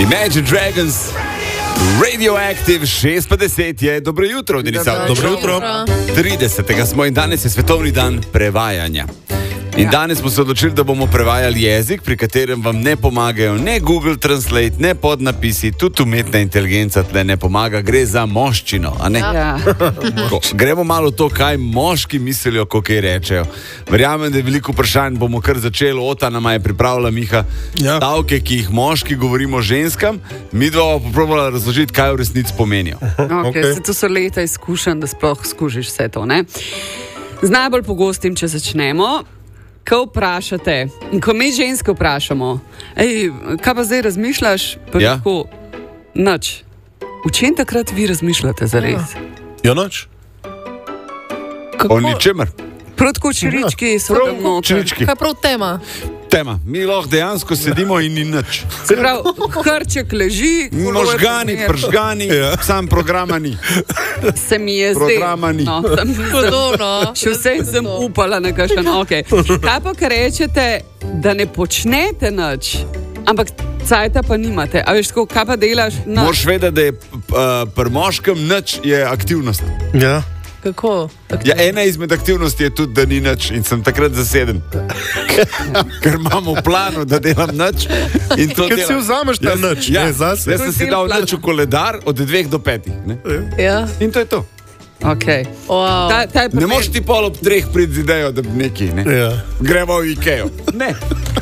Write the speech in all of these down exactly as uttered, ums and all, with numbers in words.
Imagine Dragons, Radioactive, šest pa deset je. Dobro jutro, Denisa. Dobro jutro. tridesetega smo in danes je svetovni dan prevajanja. In danes smo se odločili, da bomo prevajali jezik, pri katerem vam ne pomagajo ne Google Translate, ne podnapisi, tudi umetna inteligenca tle ne pomaga, gre za moščino, a ne? Ja. Ko, gremo malo to, kaj moški mislijo, ko kaj rečejo. Verjamem, da je veliko vprašanj, bomo kar začeli, Ota nama je pripravila, Miha, Ja. stavke, ki jih moški govorimo ženskam, mi dva pa popробvala razložiti, kaj v resnici pomenijo. Okay, Okej. okay. To so leta izkušenj, da sploh skužiš vse to. Ne? Z najbolj pogostim, če začnemo, ko vprašate, in ko mi ženske vprašamo, ej, kaj pa zdaj razmišljaš? Pa Ja. tako, nič. V čem takrat vi razmišljate zares? Ja, noč. O ničemer. Prav tako čirički so Prav tam noter. čirički. Kaj prav tema? Tema, mi lahko dejansko sedimo in ni nič. Se pravi, hrček leži, kolo je Možgani, primer. pržgani, Ja. sam programa ni. Se mi je zdelo. Programa ni. No, sem, sem, Podobno. še vse sem upala na kakšen. Okay. Kaj pa, kar rečete, da ne počnete nič, ampak cajta pa nimate. A veš, tako, kaj pa delaš? No. Moraš vedeti, da je uh, pri moškem nič je aktivnost. Ja. Kako? Ja, ena izmed aktivnosti je tudi, da ni nič in sem takrat zaseden. Ker imam v planu, da delam nič in to Ker si delam. vzameš ta nič, ja, ne, zase. jaz sem si dal nič v koledar od dveh do petih. Ne? Ja. In to je to. Okay. Wow. Ta, ta je Ne primer- moreš ti pol ob treh priti z idejo, da bi neki, ne? Ja. Gremo v Ikeo. Ne,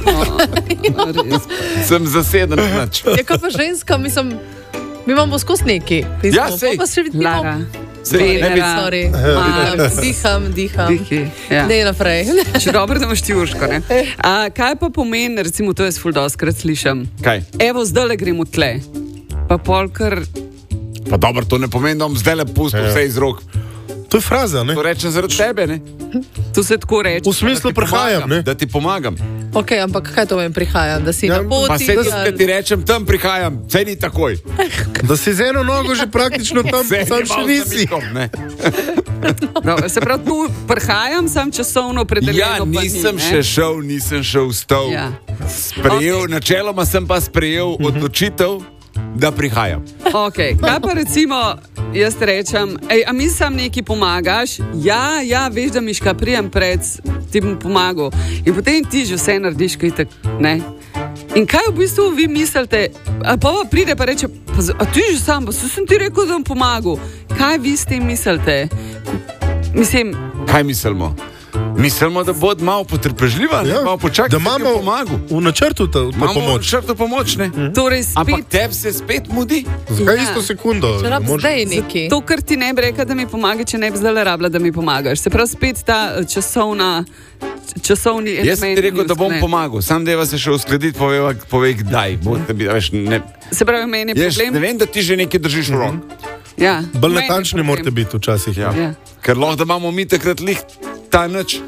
Res. sem zaseden nič. Je kaj pa ženska, mislim, mi imamo skozi neki. Ja, sej. Pa še vidimo. Lara, Sej, ne bi- Venera, Sorry. Mars, Diham, diham. Viki. Ja. Ne naprej. Če dobro, da imaš ti uško. ne? A, kaj pa pomeni, recimo, to jaz ful doskrat slišim. Kaj? Evo, zdaj le gremo tle. Pa polkar. Pa dobro, to ne pomeni, da bom zdaj le pustil Ja. vse iz rok. To je fraza, ne? To rečem zaradi tebe, ne? To se tako reče. V smislu Da ti prihajam, pomagam, ne? Da ti pomagam. Ok, ampak kaj to meni prihaja? Da si Ja, na Pa poti? se ali- da ti rečem, tam prihajam, vse ni takoj. Da si z eno nogo že praktično tam, Vse sam je še malo nisi. zamikom, ne? No, se pravi, tu prihajam, sem časovno opredeljeno. Ja, pa ni, nisem ne? še šel, nisem šel v stol. Ja. Sprejel, Okej. načeloma sem pa sprejel odločitev, da prihajam. Okay. Kaj pa recimo, jaz rečem, ej, a mi sam neki pomagaš? Ja, ja, veš, da miška prijem pred, ti bom pomagal. In potem ti že vse narediš, kaj tak, ne? In kaj v bistvu vi mislite? A pa pa pride pa reče, pa, z- a ti že sam, pa sem ti rekel, da bom pomagal. Kaj vi s tem mislite? Mislim, Kaj mislimo? Mislimo, da bo malo potrpežljiva, ja. malo počakati, Da imamo pomagal. v načrtu ta, ta Imamo pomoč. črto pomoč, ne? torej spet. Ampak tebi se spet mudi. Zakaj Ja. isto sekundo? Če rab Mož- zdaj neki. To, kar ti ne bi rekel, da mi pomaga, če ne bi zdaj rabila, da mi pomagaš. Se pravi, spet ta eh, časovna, časovni element. Jaz sem ti rekel, da bom ne. pomagal, sam deva se še uskladiti, povej, povej kdaj. Bo, da bi, a veš, ne, Se pravi, meni je jaz problem. ne vem, da ti že nekaj držiš v rok. Ja, Bolj meni je natančni problem. morate biti včasih. Ja. Ja. Ker lahko da imamo mi takrat lih ta nič.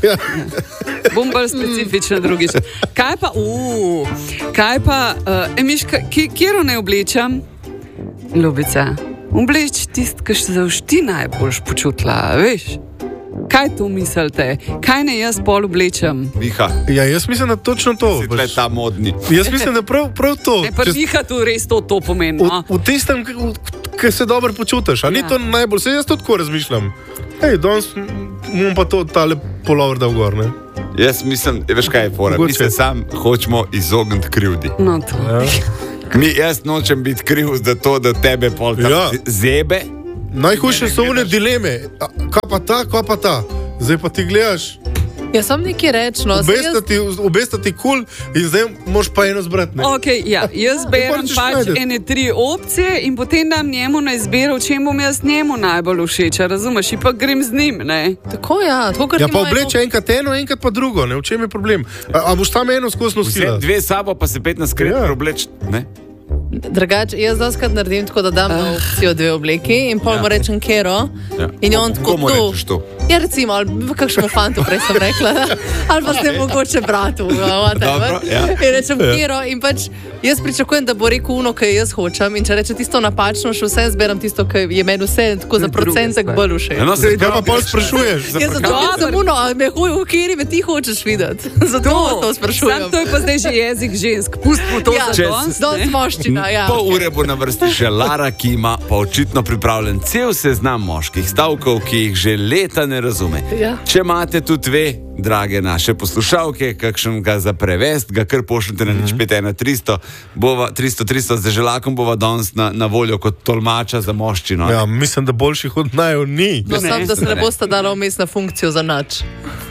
Bom bolj specifična drugič. Kaj pa, uh, kaj pa, uh, emiš, kjer ne oblečem? Ljubica, obleč tist, ki se zavš ti najbolj počutila, veš? Kaj to mislite? Kaj ne jaz pol oblečem? Viha, Ja, jaz mislim, da točno to. si tle ta modni. Jaz mislim, da prav, prav to. Ne, pa Če- diha tu res to, to pomeni. V, No? v tistem, ki se dobro počutiš. A ni Ja. to najbolj, se jaz to tako razmišljam. Hej, danes bom pa to tale polovr dal gor, ne? Jaz mislim, veš kaj je fora, mi Mogoče. se sam hočemo izogniti krivdi. No, to. Ja. Mi, jaz nočem biti kriv za to, da tebe pol tam Ja. zebe. Najhujše so une dileme. A, kaj pa ta, kaj pa ta? Zdaj pa ti gledaš, Jaz sem nekaj reč, no. saj jaz- obesta ti kul cool in zdaj moš pa eno zbrati. ne? Okay, ja. Jaz berem moraš pač najti. ene tri opcije in potem dam njemu na izbiro, v čem bom jaz njemu najbolj všeč. a Razumeš? In pa grem z njim. Ne? Tako ja, to, kar Ja, ti pa imajo- obleče enkrat eno, enkrat pa drugo, ne? V čem je problem? A, a boš tam eno skozi Vse nosila? dve sabo, pa se petnajst krat Ja. ja. obleč. Ne? drugače, jaz doskrat naredim tako, da dam na opcijo dve obleki in pol mu rečem kero. Ja. In je on tako Komu tu. rečeš to? Ja, recimo, ali v kakšnemu fantu, prej sem rekla, ali pa s tem mogoče bratu. Dobro, ja. In rečem kero in pač jaz pričakujem, da bo rekel uno, kaj jaz hočem in če reče tisto napačno, še vse zberam tisto, kaj je meni vse tako za procentek bolj všeč. No, se Kaj pa pol sprašuješ? Jaz zato sem uno, a me hoje v kjeri me ti hočeš videti. Zato to, to sprašujem. Sam to je pa zdaj že jezik žensk. Pustimo to Ja, za danes. danes moščina, ja. Pol ure bo na vrsti še Lara, ki ima pa očitno pripravljen cel seznam moških stavkov, ki jih že leta ne razume. Ja. Če imate tudi ve, drage naše poslušalke, kakšnega za prevest, ga kar pošljite na nič pet ena tristo, bova tristo tristo z želakom bova danes na, na voljo kot tolmača za moščino. Ja, mislim, da boljših od naju ni. No, sam, da se ne boste dala vmes na funkcijo za nič.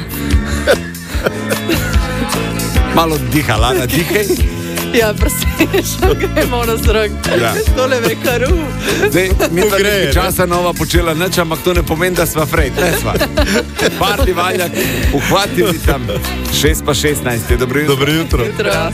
Malo dihala, na dihaj. Ja, presežno, gremo na zrak. Ja. Tole me karu. Zdaj, mi smo gre, nekaj ne? časa nova počela nič, ampak to ne pomeni, da sva frej. Ne sva. Parti valjak, uhvatili tam šest pa šestnajst. Dobro jutro. Dobro jutro. Jutro.